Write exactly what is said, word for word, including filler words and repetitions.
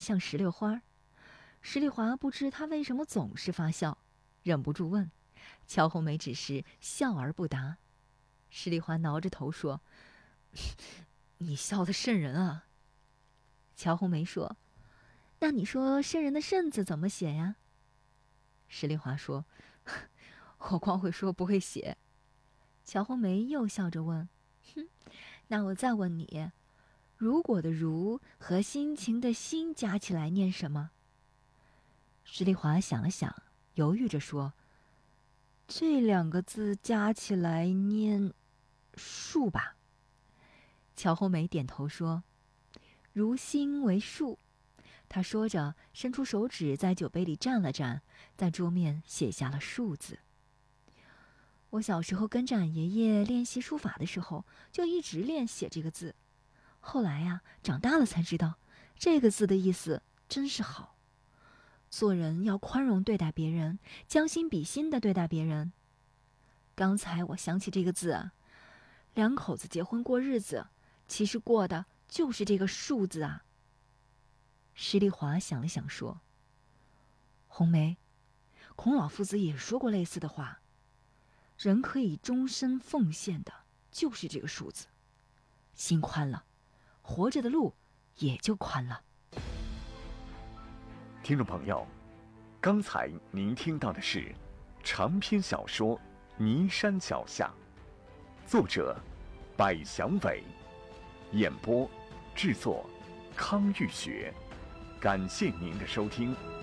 像石榴花。石丽华不知他为什么总是发笑，忍不住问，乔红梅只是笑而不答。石丽华挠着头说：你笑得瘆人啊。乔红梅说：那你说瘆人的瘆字怎么写呀？石丽华说：我光会说不会写。乔红梅又笑着问：哼，那我再问你，如果的如和心情的心加起来念什么？石丽华想了想，犹豫着说：这两个字加起来念树吧。乔红梅点头说：如心为树。她说着，伸出手指在酒杯里蘸了蘸，在桌面写下了树字。我小时候跟着俺爷爷练习书法的时候，就一直练写这个字。后来呀、啊，长大了才知道，这个字的意思真是好。做人要宽容对待别人，将心比心地对待别人。刚才我想起这个字啊，两口子结婚过日子，其实过的就是这个树字啊。石丽华想了想说：红梅，孔老夫子也说过类似的话，人可以终身奉献的就是这个树字，心宽了，活着的路也就宽了。 听众朋友，刚才您听到的是长篇小说《尼山脚下》，作者百祥伟，演播制作康玉学。感谢您的收听。